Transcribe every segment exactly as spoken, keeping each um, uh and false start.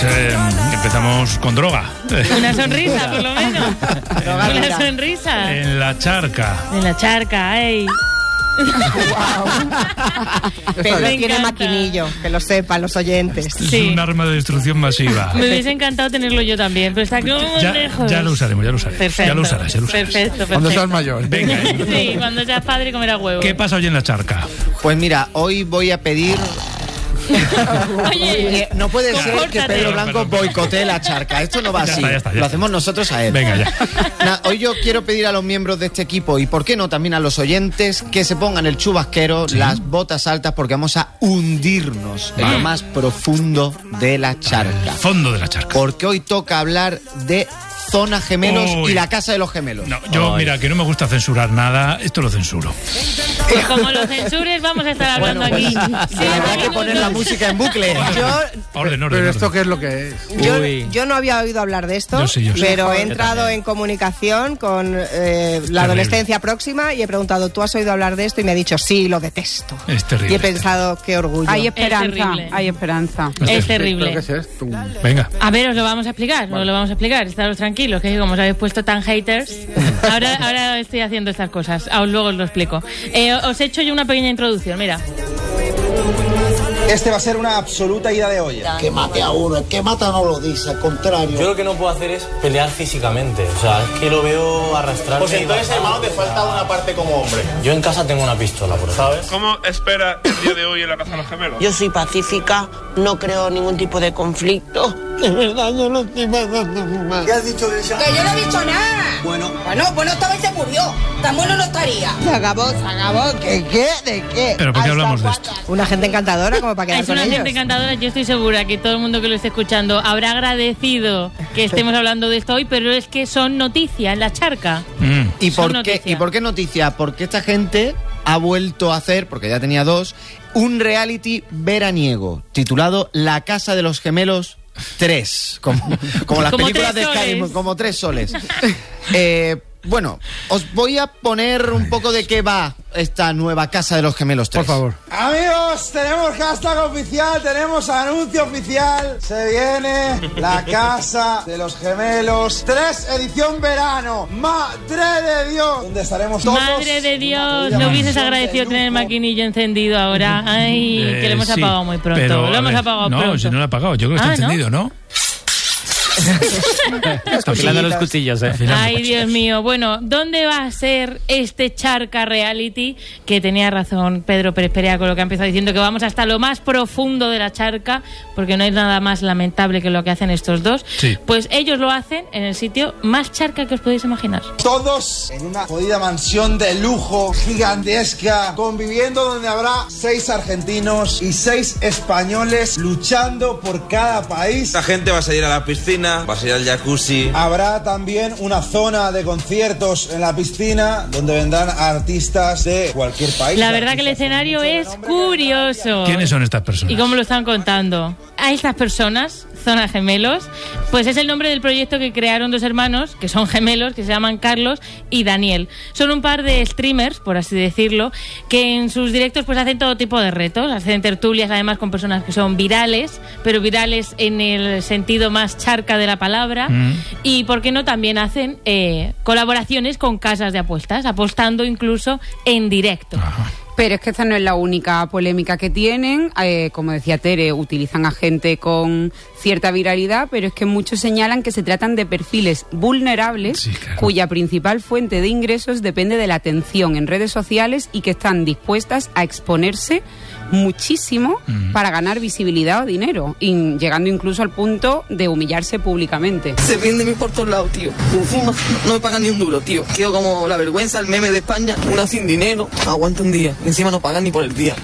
eh, empezamos con droga. Una sonrisa, por lo menos. Una sonrisa. En la charca. En la charca, ay. Wow. Pedro tiene maquinillo, que lo sepan los oyentes. Este Sí. es un arma de destrucción masiva. Me hubiese encantado tenerlo yo también, pero está como Ya, lejos. ya lo usaremos, ya lo usaremos. Perfecto. Ya lo usarás, ya lo usarás. Perfecto, perfecto. Cuando seas mayor. Venga. Sí, cuando seas padre comerás huevo. ¿Qué pasa hoy en la charca? Pues mira, hoy voy a pedir... Oye, no puede ser que compórtate. Pedro Blanco boicotee la charca. Esto no va Ya así. está, ya está, ya Lo está. hacemos nosotros a él. Venga, ya. Nah, hoy yo quiero pedir a los miembros de este equipo y por qué no también a los oyentes que se pongan el chubasquero, ¿Sí? las botas altas, porque vamos a hundirnos en lo más profundo de la charca. Fondo de la charca. Porque hoy toca hablar de Zona Gemelos Uy. y la Casa de los Gemelos. No, yo, mira, que no me gusta censurar nada, esto lo censuro. Pues como lo censures, vamos a estar hablando Bueno, pues, aquí. Sí, habrá que poner la música en bucle. Yo, Orden, orden, Pero orden. esto qué es lo que es. yo, yo no había oído hablar de esto, Yo sí, yo sí. pero he Yo entrado también. en comunicación con eh, la adolescencia próxima y he preguntado, ¿tú has oído hablar de esto? Y me ha dicho, sí, lo detesto. Es terrible. Y he pensado, qué orgullo. Hay esperanza, terrible. hay esperanza. Es ¿Pero terrible. qué es esto? Venga. A ver, os lo vamos a explicar, os lo vamos a explicar. Estaros tranquilos, que como os habéis puesto tan haters, ahora, ahora estoy haciendo estas cosas. Aún luego os lo explico. Eh, os he hecho yo una pequeña introducción, mira. Este va a ser una absoluta ida de olla. Que mate a uno, el que mata no lo dice, al contrario. Yo lo que no puedo hacer es pelear físicamente, o sea, es que lo veo arrastrarme. Pues entonces, hermano, te falta una parte como hombre. Yo en casa tengo una pistola, por ejemplo. ¿Sabes? ¿Cómo espera el día de hoy en la Casa de los Gemelos? Yo soy pacífica, no creo ningún tipo de conflicto. De verdad, yo no estoy pasando mal. ¿Qué has dicho de ella? Que yo no he dicho nada. Bueno. Bueno, bueno, esta vez se murió. Tan bueno no estaría. Se acabó, se acabó. ¿Qué, qué? ¿De qué? ¿Pero por qué hablamos de esto? Una gente encantadora como para quedar Es con una ellos. gente encantadora. Yo estoy segura que todo el mundo que lo esté escuchando habrá agradecido que estemos hablando de esto hoy, pero es que son noticias en la charca. Mm. ¿Y Son por, qué, noticia. ¿Y por qué noticia? Porque esta gente ha vuelto a hacer, porque ya tenía dos, un reality veraniego titulado La Casa de los Gemelos tres, como, como las Como películas de tres Sky, soles. como tres soles. Eh, bueno, os voy a poner un poco de qué va esta nueva Casa de los Gemelos tres. Por favor. Amigos, tenemos hashtag oficial, tenemos anuncio oficial. Se viene la Casa de los Gemelos tres, edición verano. Madre de Dios. Donde estaremos todos. Madre de Dios, Una no hubieses mansión agradecido de tener el lujo. maquinillo encendido ahora. Ay, Eh, que lo hemos sí, apagado muy pronto. pero, Lo a hemos ver, apagado no, pronto. si no lo he apagado, yo creo que está Ah, ¿no? encendido, ¿no? Afilando los cuchillos, eh. Afilando Ay, cuchillos. Dios mío. Bueno, ¿dónde va a ser este charca reality? Que tenía razón Pedro Pérez Perea con lo que ha empezado diciendo, que vamos hasta lo más profundo de la charca, porque no hay nada más lamentable que lo que hacen estos dos. Sí. Pues ellos lo hacen en el sitio más charca que os podéis imaginar. Todos en una jodida mansión de lujo, gigantesca, conviviendo donde habrá seis argentinos y seis españoles luchando por cada país. La gente va a salir a la piscina, va a salir al jacuzzi. Habrá también una zona de conciertos en la piscina donde vendrán artistas de cualquier país. La verdad que el Artistas con escenario mucho es renombre. curioso. ¿Quiénes son estas personas? ¿Y cómo lo están contando? A estas personas, Zona Gemelos, pues es el nombre del proyecto que crearon dos hermanos, que son gemelos, que se llaman Carlos y Daniel. Son un par de streamers, por así decirlo, que en sus directos pues hacen todo tipo de retos, hacen tertulias además con personas que son virales, pero virales en el sentido más charca de la palabra, Mm. y por qué no también hacen eh, colaboraciones con casas de apuestas, apostando incluso en directo. Ajá. Pero es que esta no es la única polémica que tienen. Eh, como decía Tere, utilizan a gente con cierta viralidad, pero es que muchos señalan que se tratan de perfiles vulnerables, Sí, claro. cuya principal fuente de ingresos depende de la atención en redes sociales y que están dispuestas a exponerse muchísimo Mm. para ganar visibilidad o dinero, y llegando incluso al punto de humillarse públicamente. Se vende por todos lados, tío. Y encima no me pagan ni un duro, tío. Quedo como la vergüenza, el meme de España, una sin dinero. Aguanta un día. Y encima no pagan ni por el día.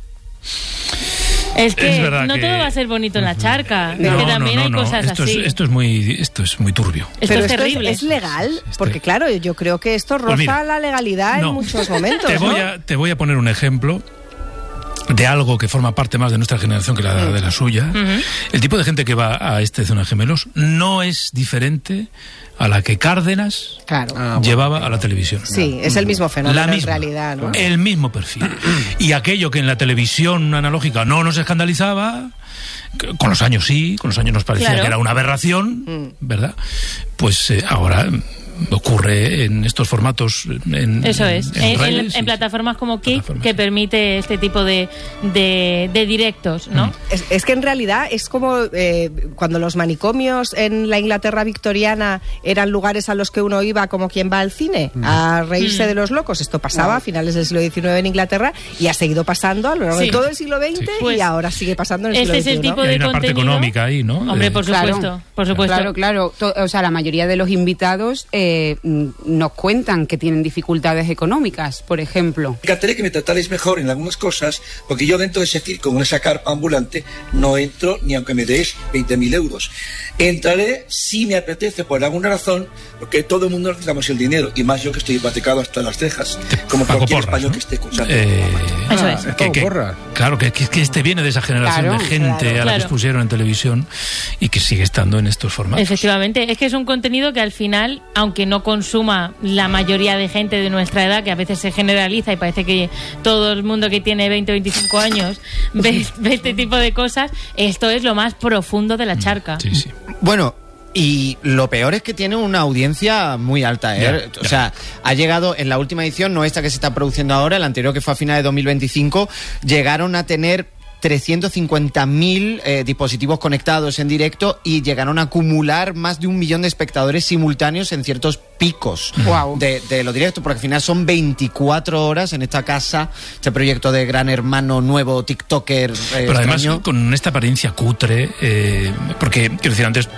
Es que Es verdad no que- todo va a ser bonito en la charca, es que No, también no, hay no, cosas esto así. Es, esto es muy, esto es muy turbio. Esto Pero es esto terrible. es, es legal, Este- porque claro, yo creo que esto roza Pues mira, la legalidad no. en muchos momentos. Te voy, ¿no? a, te voy a poner un ejemplo de algo que forma parte más de nuestra generación que la de la suya. Ujú. El tipo de gente que va a este Zona Gemelos no es diferente a la que Cárdenas Claro. Ah, bueno. llevaba a la televisión. Sí, es el mismo fenómeno La en misma, realidad, ¿no? El mismo perfil. Y aquello que en la televisión analógica no nos escandalizaba, con los años sí, con los años nos parecía Claro. que era una aberración, ¿verdad? Pues eh, ahora ocurre en estos formatos en, Eso es, en, en, redes, en- sí, en plataformas como Kick, que permite este tipo de, de, de directos, ¿no? Es, es que en realidad es como eh, cuando los manicomios en la Inglaterra victoriana eran lugares a los que uno iba como quien va al cine, a reírse Mm. de los locos. Esto pasaba a finales del siglo diecinueve en Inglaterra y ha seguido pasando a lo largo Sí. de todo el siglo veinte Sí. y Pues ahora sigue pasando en el este siglo es el veintiuno. tipo Y hay de una parte contenido. económica ahí, ¿no? Hombre, De- por Claro. supuesto, por supuesto. Claro, claro. To- O sea, la mayoría de los invitados eh, mm, nos cuentan que tienen dificultades económicas, por ejemplo. Me encantaría que me tratarais mejor en algunas cosas, porque yo dentro de ese circo, con esa carpa ambulante, no entro ni aunque me deis veinte mil euros. Entraré si me apetece por alguna razón, porque todo el mundo necesitamos el dinero, y más yo que estoy hipotecado hasta las cejas, como Paco cualquier Porras, español ¿no? que esté escuchando. Eh, Eso es. que- que- claro, que, que, que este viene de esa generación Claro, de gente claro. a la Claro. que expusieron en televisión y que sigue estando en estos formatos. Efectivamente, es que es un contenido que al final, aunque no consuma la mayoría de gente de nuestra edad, que a veces se generaliza y parece que todo el mundo que tiene veinte o veinticinco años ve, ve este tipo de cosas, esto es lo más profundo de la charca. Sí, sí. Bueno, y lo peor es que tiene una audiencia muy alta, ¿eh? Ya, O sea, ha llegado en la última edición, no esta que se está produciendo ahora, la anterior que fue a finales de dos mil veinticinco, llegaron a tener trescientos cincuenta mil eh, dispositivos conectados en directo y llegaron a acumular más de un millón de espectadores simultáneos en ciertos picos Guau. de, de los directos, porque al final son veinticuatro horas en esta casa, este proyecto de Gran Hermano nuevo TikToker eh, Pero además extraño. con esta apariencia cutre, eh, porque, quiero decir, antes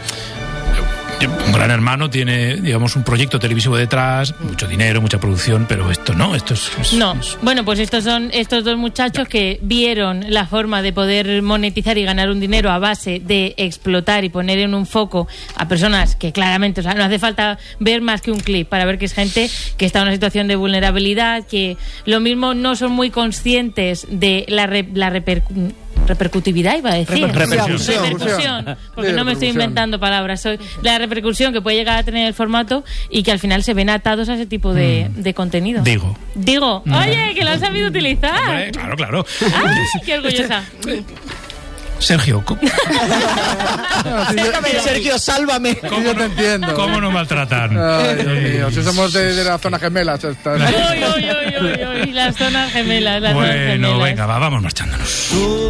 un Gran Hermano tiene, digamos, un proyecto televisivo detrás, mucho dinero, mucha producción, pero esto no, esto es... es- No, es- bueno, pues estos son estos dos muchachos que vieron la forma de poder monetizar y ganar un dinero a base de explotar y poner en un foco a personas que claramente, o sea, no hace falta ver más que un clip para ver que es gente que está en una situación de vulnerabilidad, que lo mismo no son muy conscientes de la, re- la reper- repercutividad, iba a decir. Repercusión. Repercusión, porque Sí, no me estoy repercusión. inventando palabras. Soy la repercusión que puede llegar a tener el formato y que al final se ven atados a ese tipo de, de contenido. Digo. Digo, oye, que lo has sabido utilizar. Hombre, claro, claro. ¡Ay, qué orgullosa! Sergio, co- Sergio, sálvame. Sí, yo te entiendo. ¿cómo no maltratan? Ay, Dios mío, si somos de, de la zona gemela. esta- ¡Uy, uy, uy, uy, uy! Las zonas gemelas, las zonas Bueno, gemelas. venga, va, vamos marchándonos.